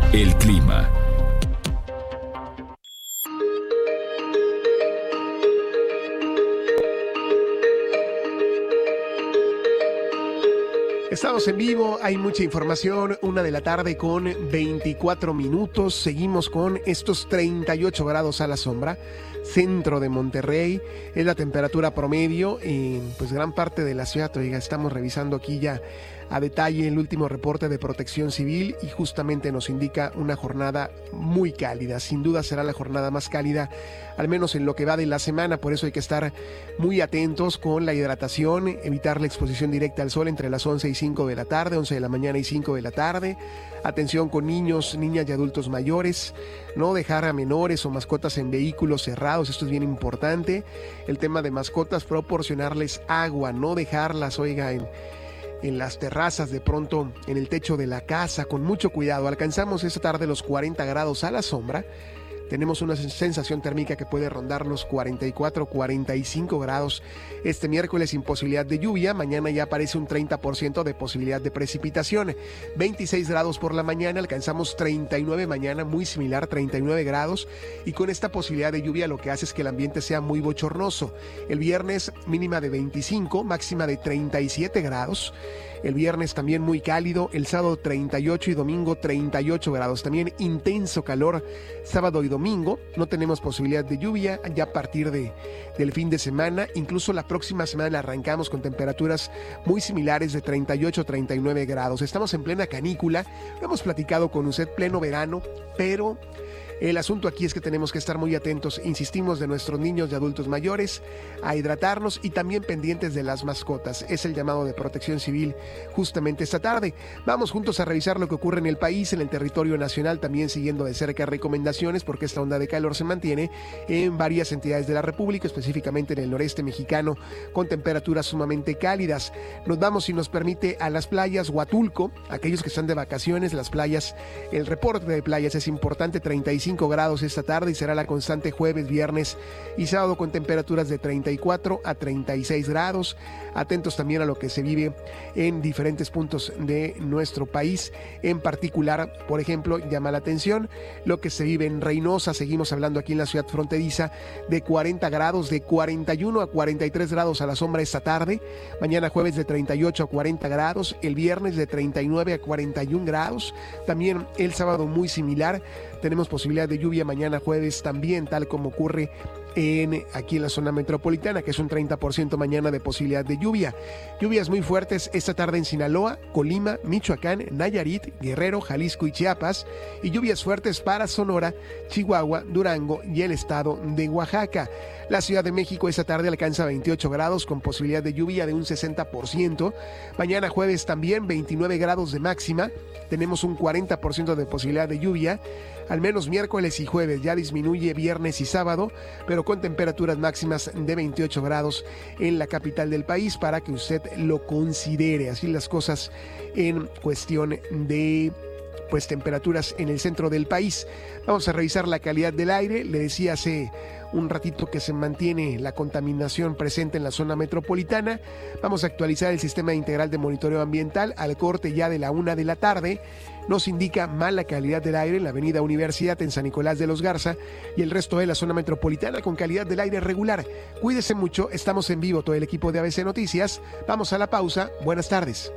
El clima. Estamos en vivo, hay mucha información, 1:00 con 24 minutos. Seguimos con estos 38 grados a la sombra. Centro de Monterrey es la temperatura promedio en pues gran parte de la ciudad. Oiga, estamos revisando aquí ya a detalle el último reporte de Protección Civil y justamente nos indica una jornada muy cálida. Sin duda será la jornada más cálida, al menos en lo que va de la semana. Por eso hay que estar muy atentos con la hidratación, evitar la exposición directa al sol entre las 11 y 5 de la tarde, 11 de la mañana y 5 de la tarde. Atención con niños, niñas y adultos mayores. No dejar a menores o mascotas en vehículos cerrados, esto es bien importante. El tema de mascotas, proporcionarles agua, no dejarlas, oiga, en las terrazas, de pronto en el techo de la casa, con mucho cuidado. Alcanzamos esta tarde los 40 grados a la sombra. Tenemos una sensación térmica que puede rondar los 44, 45 grados. Este miércoles sin posibilidad de lluvia. Mañana ya aparece un 30% de posibilidad de precipitación. 26 grados por la mañana, alcanzamos 39 mañana, muy similar, 39 grados. Y con esta posibilidad de lluvia lo que hace es que el ambiente sea muy bochornoso. El viernes mínima de 25, máxima de 37 grados. El viernes también muy cálido, el sábado 38 y domingo 38 grados. También intenso calor sábado y domingo. No tenemos posibilidad de lluvia ya a partir del fin de semana. Incluso la próxima semana arrancamos con temperaturas muy similares de 38 a 39 grados. Estamos en plena canícula. Lo hemos platicado con usted, pleno verano, pero el asunto aquí es que tenemos que estar muy atentos, insistimos, de nuestros niños y adultos mayores, a hidratarnos y también pendientes de las mascotas. Es el llamado de Protección Civil justamente esta tarde. Vamos juntos a revisar lo que ocurre en el país, en el territorio nacional, también siguiendo de cerca recomendaciones, porque esta onda de calor se mantiene en varias entidades de la República, específicamente en el noreste mexicano, con temperaturas sumamente cálidas. Nos vamos, si nos permite, a las playas. Huatulco, aquellos que están de vacaciones, las playas, el reporte de playas es importante, 35 grados esta tarde y será la constante jueves, viernes y sábado con temperaturas de 34 a 36 grados. Atentos también a lo que se vive en diferentes puntos de nuestro país. En particular, por ejemplo, llama la atención lo que se vive en Reynosa. Seguimos hablando aquí en la ciudad fronteriza de 40 grados, de 41 a 43 grados a la sombra esta tarde. Mañana jueves de 38 a 40 grados. El viernes de 39 a 41 grados. También el sábado muy similar. Tenemos posibilidad de lluvia mañana jueves también, tal como ocurre aquí en la zona metropolitana, que es un 30% mañana de posibilidad de lluvia. Lluvias muy fuertes esta tarde en Sinaloa, Colima, Michoacán, Nayarit, Guerrero, Jalisco y Chiapas, y lluvias fuertes para Sonora, Chihuahua, Durango y el estado de Oaxaca. La Ciudad de México esta tarde alcanza 28 grados con posibilidad de lluvia de un 60%. Mañana jueves también 29 grados de máxima. Tenemos un 40% de posibilidad de lluvia. Al menos miércoles y jueves, ya disminuye viernes y sábado, pero con temperaturas máximas de 28 grados en la capital del país, para que usted lo considere. Así las cosas en cuestión de temperaturas en el centro del país. Vamos a revisar la calidad del aire. Le decía hace un ratito que se mantiene la contaminación presente en la zona metropolitana. Vamos a actualizar el sistema integral de monitoreo ambiental al corte ya de la 1 de la tarde. Nos indica mala calidad del aire en la avenida Universidad, en San Nicolás de los Garza, y el resto de la zona metropolitana con calidad del aire regular. Cuídese mucho, estamos en vivo todo el equipo de ABC Noticias. Vamos a la pausa. Buenas tardes.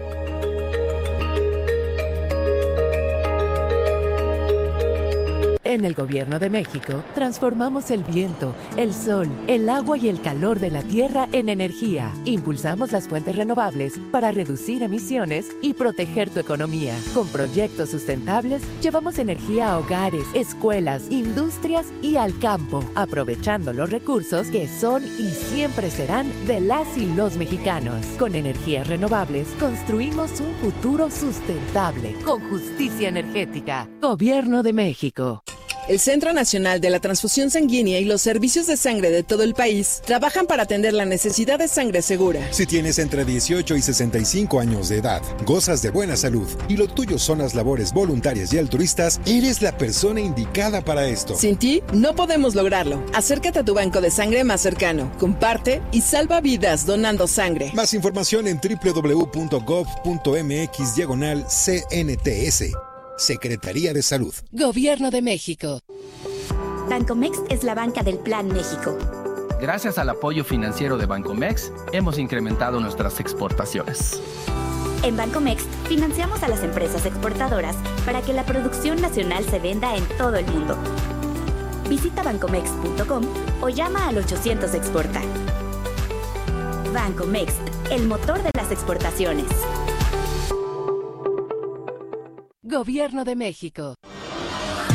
En el Gobierno de México, transformamos el viento, el sol, el agua y el calor de la tierra en energía. Impulsamos las fuentes renovables para reducir emisiones y proteger tu economía. Con proyectos sustentables, llevamos energía a hogares, escuelas, industrias y al campo, aprovechando los recursos que son y siempre serán de las y los mexicanos. Con energías renovables, construimos un futuro sustentable, con justicia energética. Gobierno de México. El Centro Nacional de la Transfusión Sanguínea y los servicios de sangre de todo el país trabajan para atender la necesidad de sangre segura. Si tienes entre 18 y 65 años de edad, gozas de buena salud y lo tuyo son las labores voluntarias y altruistas, eres la persona indicada para esto. Sin ti, no podemos lograrlo. Acércate a tu banco de sangre más cercano, comparte y salva vidas donando sangre. Más información en www.gov.mx/CNTS. Secretaría de Salud. Gobierno de México. Bancomext es la banca del Plan México. Gracias al apoyo financiero de Bancomext, hemos incrementado nuestras exportaciones. En Bancomext financiamos a las empresas exportadoras para que la producción nacional se venda en todo el mundo. Visita bancomext.com o llama al 800 Exporta. Bancomext, el motor de las exportaciones. Gobierno de México.